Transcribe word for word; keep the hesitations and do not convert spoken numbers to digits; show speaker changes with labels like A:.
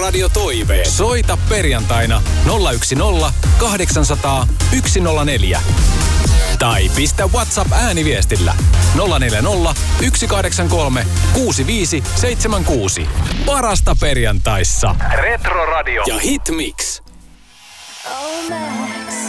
A: Retroradio-toiveet. Soita perjantaina nolla yksi nolla kahdeksansataa yksi nolla neljä. Tai pistä WhatsApp-ääniviestillä nolla neljä nolla yksi kahdeksan kolme kuusi viisi seitsemän kuusi. Parasta perjantaissa. Retroradio ja Hitmix.
B: Oh Max,